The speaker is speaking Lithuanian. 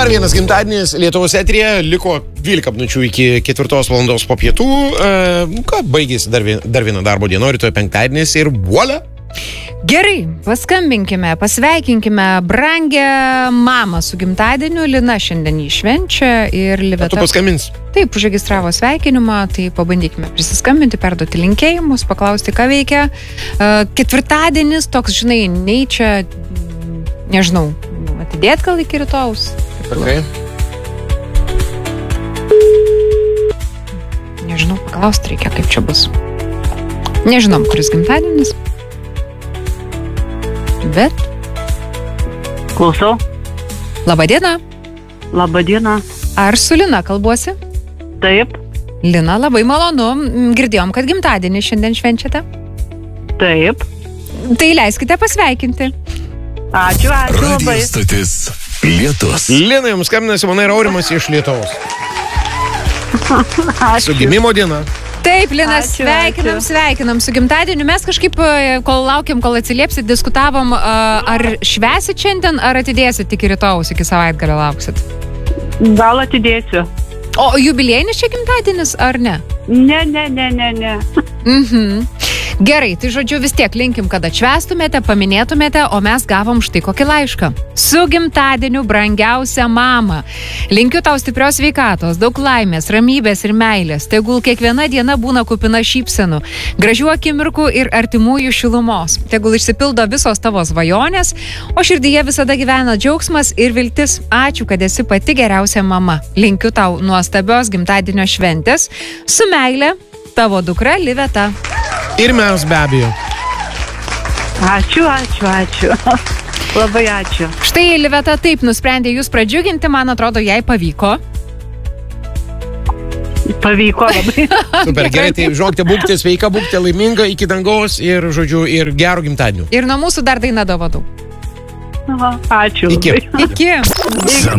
Dar vienas gimtadienis Lietuvos eteryje, liko 12 minučių iki 4 valandos po pietų. Baigėsi dar viena darbo diena, rytoj penktadienis ir voila. Gerai, paskambinkime, pasveikinkime brangę mamą su gimtadieniu. Lina šiandien jį švenčia ir Liveta. Tu paskambins? Taip, užregistravo sveikinimą, tai pabandykime prisiskambinti, perduoti linkėjimus, paklausti, ką veikia. Ketvirtadienis toks, žinai, nei čia, nežinau, atidėt gal iki rytojaus. Okay. Nežinau, paklausti reikia, kaip čia bus. Nežinom, kuris gimtadienis. Bet. Klausau. Labadiena. Labadiena. Ar su Lina kalbuosi? Taip. Lina, labai malonu. Girdėjom, kad gimtadienį šiandien švenčiate. Taip. Tai leiskite pasveikinti. Ačiū labai. Radio stotis Lietus. Lina, jums skambina Simona ir Aurimas iš Lietuvos. Su gimimo diena. Taip, Lina, Ačiū. sveikinam su gimtadieniu. Mes kažkaip, kol laukiam, kol atsiliepsit, diskutavom, ar švęsit šiandien, ar atidėsit tik rytojaus, iki savaitgalio lauksit. Gal atidėsiu. O jubiliejinis čia gimtadienis, ar ne? Ne. Mhm. Gerai, tai žodžiu vis tiek linkim, kad atšvęstumėte, paminėtumėte, o mes gavom štai kokį laišką. Su gimtadieniu brangiausia mama. Linkiu tau stiprios sveikatos, daug laimės, ramybės ir meilės. Tegul kiekviena diena būna kupina šypsenų, gražių akimirkų ir artimųjų šilumos. Tegul išsipildo visos tavo svajonės, o širdyje visada gyvena džiaugsmas ir viltis. Ačiū, kad esi pati geriausia mama. Linkiu tau nuostabios gimtadienio šventės. Su meile, tavo dukra Liveta. Ir mes be abejo. Ačiū. Labai ačiū. Štai Liveta taip nusprendė jūs pradžiuginti, man atrodo, jai pavyko. Pavyko labai. Super, gerai, tai žinokite, būkite sveika, būkite laiminga iki dangaus ir, žodžiu, ir gero gimtadienio. Ir nuo mūsų dar daina dovanų. Ačiū. Iki. Iki.